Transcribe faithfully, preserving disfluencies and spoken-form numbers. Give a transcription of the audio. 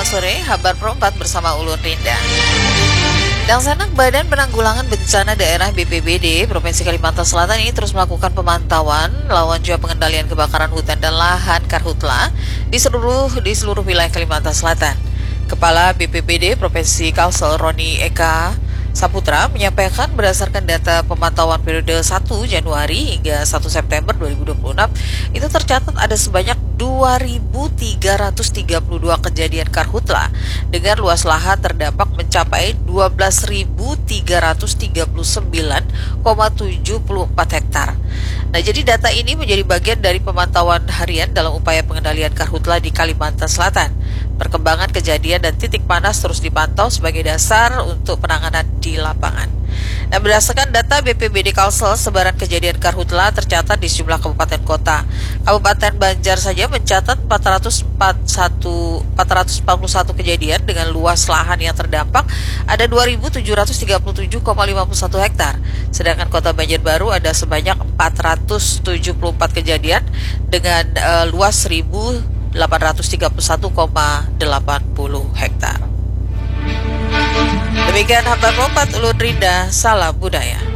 sore, Kabar Pro empat bersama Ulun Rinda. Dalsanak Badan Penanggulangan Bencana Daerah B P B D Provinsi Kalimantan Selatan ini terus melakukan pemantauan lawan juga pengendalian kebakaran hutan dan lahan karhutla di seluruh di seluruh wilayah Kalimantan Selatan. Kepala B P B D Provinsi Kalsel Roni Eka Saputra menyampaikan berdasarkan data pemantauan periode satu Januari hingga satu September dua ribu dua puluh enam itu tercatat ada sebanyak dua ribu tiga ratus tiga puluh dua kejadian karhutla dengan luas lahan terdampak mencapai dua belas ribu tiga ratus tiga puluh sembilan koma tujuh empat hektar. Nah, jadi data ini menjadi bagian dari pemantauan harian dalam upaya pengendalian karhutla di Kalimantan Selatan. Perkembangan kejadian dan titik panas terus dipantau sebagai dasar untuk penanganan di lapangan. Nah, berdasarkan data B P B D Kalsel, sebaran kejadian karhutla tercatat di sejumlah kabupaten kota. Kabupaten Banjar saja mencatat empat ratus empat puluh satu kejadian dengan luas lahan yang terdampak ada dua ribu tujuh ratus tiga puluh tujuh koma lima satu hektar. Sedangkan kota Banjarbaru ada sebanyak empat ratus tujuh puluh empat kejadian dengan uh, luas seribu delapan ratus tiga puluh satu koma delapan puluh hektar. Demikian Kabar Pro empat, Ulun Rinda, salam budaya.